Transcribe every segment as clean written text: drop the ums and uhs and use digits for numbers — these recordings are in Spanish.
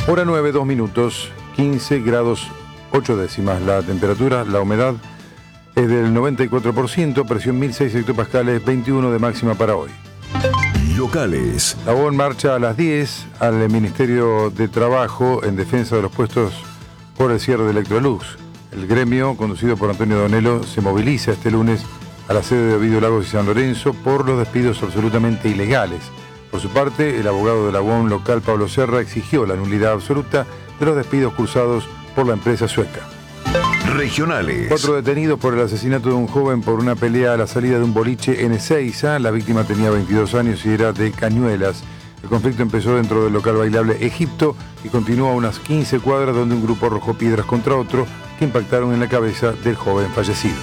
Hora 9, 2 minutos, 15 grados 8 décimas. La temperatura, la humedad es del 94%, presión 1006 hectopascales, 21 de máxima para hoy. Locales. La UON marcha a las 10 al Ministerio de Trabajo en defensa de los puestos por el cierre de Electrolux. El gremio, conducido por Antonio Donello, se moviliza este lunes a la sede de Ovidio Lagos y San Lorenzo por los despidos absolutamente ilegales. Por su parte, el abogado de la UON local, Pablo Serra, exigió la nulidad absoluta de los despidos cursados por la empresa sueca. Regionales. 4 detenidos por el asesinato de un joven por una pelea a la salida de un boliche en Ezeiza. La víctima tenía 22 años y era de Cañuelas. El conflicto empezó dentro del local bailable Egipto y continuó a unas 15 cuadras donde un grupo arrojó piedras contra otro que impactaron en la cabeza del joven fallecido.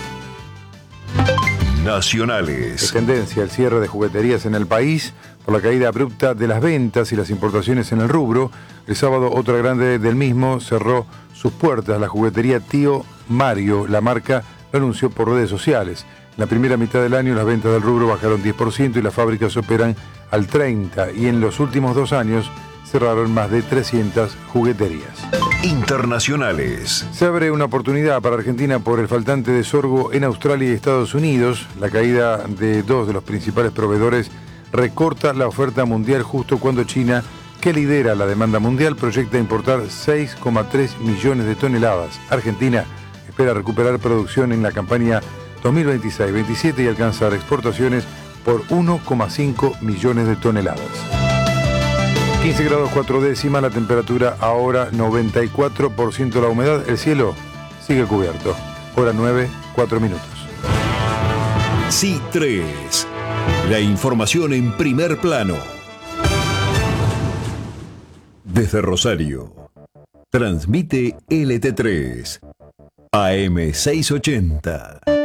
Nacionales. Es tendencia el cierre de jugueterías en el país por la caída abrupta de las ventas y las importaciones en el rubro. El sábado otra grande del mismo cerró sus puertas. La juguetería Tío Mario, la marca, lo anunció por redes sociales. En la primera mitad del año las ventas del rubro bajaron 10% y las fábricas operan al 30%. Y en los últimos 2 años cerraron más de 300 jugueterías. Internacionales. Se abre una oportunidad para Argentina por el faltante de sorgo en Australia y Estados Unidos. La caída de 2 de los principales proveedores recorta la oferta mundial justo cuando China, que lidera la demanda mundial, proyecta importar 6,3 millones de toneladas. Argentina espera recuperar producción en la campaña 2026-27 y alcanzar exportaciones por 1,5 millones de toneladas. 15 grados 4 décimas, la temperatura ahora 94% la humedad, el cielo sigue cubierto. Hora 9, 4 minutos. Sí 3. La información en primer plano. Desde Rosario. Transmite LT3. AM 680.